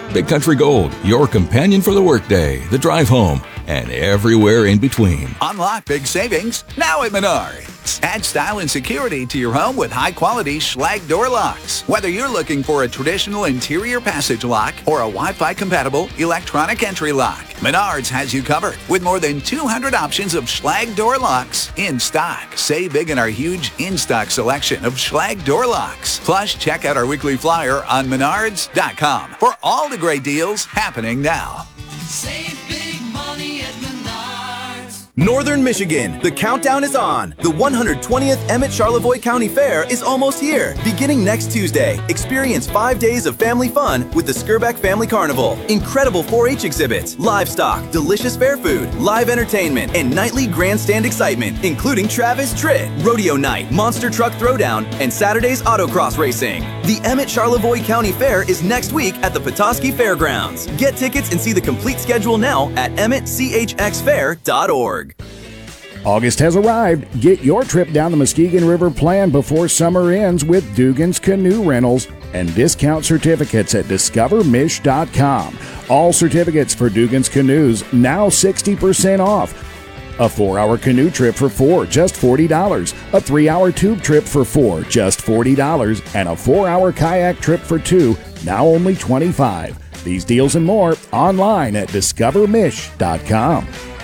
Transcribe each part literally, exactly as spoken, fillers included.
Big Country Gold, your companion for the workday, the drive home, and everywhere in between. Unlock big savings now at Menards. Add style and security to your home with high-quality Schlage door locks. Whether you're looking for a traditional interior passage lock or a Wi-Fi compatible electronic entry lock, Menards has you covered with more than two hundred options of Schlage door locks in stock. Save big in our huge in-stock selection of Schlage door locks. Plus, check out our weekly flyer on menards dot com for all the great deals happening now. Save big money at Menards. Northern Michigan, the countdown is on. The one hundred twentieth Emmett Charlevoix County Fair is almost here. Beginning next Tuesday, experience five days of family fun with the Skirbeck Family Carnival. Incredible four H exhibits, livestock, delicious fair food, live entertainment, and nightly grandstand excitement, including Travis Tritt, Rodeo Night, Monster Truck Throwdown, and Saturday's autocross racing. The Emmett Charlevoix County Fair is next week at the Petoskey Fairgrounds. Get tickets and see the complete schedule now at emmett c h x fair dot org. August has arrived. Get your trip down the Muskegon River planned before summer ends with Dugan's Canoe Rentals and discount certificates at discover mish dot com. All certificates for Dugan's Canoes now sixty percent off. A four-hour canoe trip for four, just forty dollars. A three-hour tube trip for four, just forty dollars. And a four-hour kayak trip for two, now only twenty-five dollars. These deals and more online at discover mish dot com.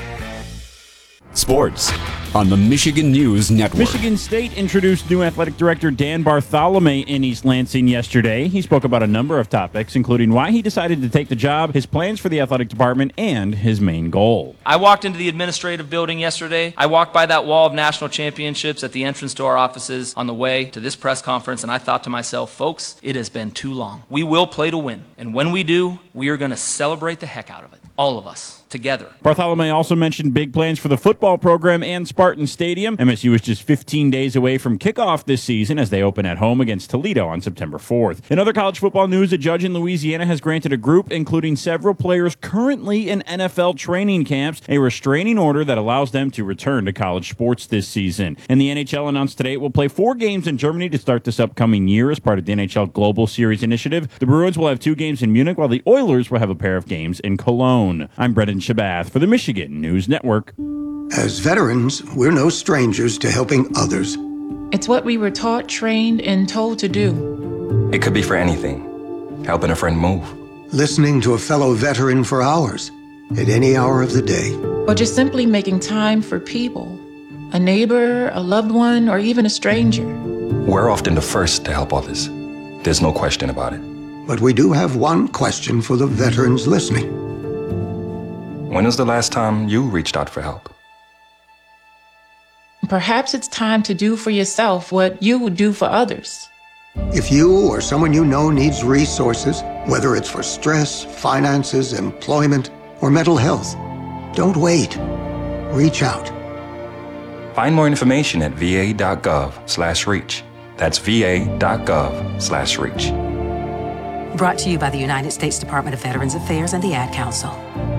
Sports on the Michigan News Network. Michigan State introduced new athletic director Dan Bartholomew in East Lansing yesterday. He spoke about a number of topics, including why he decided to take the job, his plans for the athletic department, and his main goal. I walked into the administrative building yesterday. I walked by that wall of national championships at the entrance to our offices on the way to this press conference, and I thought to myself, folks, it has been too long. We will play to win, and when we do, we are going to celebrate the heck out of it. All of us. Together. Bartholomew also mentioned big plans for the football program and Spartan Stadium. M S U is just fifteen days away from kickoff this season as they open at home against Toledo on September fourth. In other college football news, a judge in Louisiana has granted a group, including several players currently in N F L training camps, a restraining order that allows them to return to college sports this season. And the N H L announced today it will play four games in Germany to start this upcoming year as part of the N H L Global Series initiative. The Bruins will have two games in Munich, while the Oilers will have a pair of games in Cologne. I'm Brendan Shabath for the Michigan News Network. As veterans, we're no strangers to helping others. It's what we were taught, trained, and told to do. It could be for anything. Helping a friend move. Listening to a fellow veteran for hours, at any hour of the day. Or just simply making time for people. A neighbor, a loved one, or even a stranger. We're often the first to help others. There's no question about it. But we do have one question for the veterans listening. When was the last time you reached out for help? Perhaps it's time to do for yourself what you would do for others. If you or someone you know needs resources, whether it's for stress, finances, employment, or mental health, don't wait. Reach out. Find more information at va.gov slash reach. That's va.gov slash reach. Brought to you by the United States Department of Veterans Affairs and the Ad Council.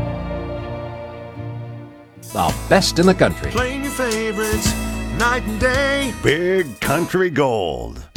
The best in the country. Playing your favorites night and day. Big Country Gold.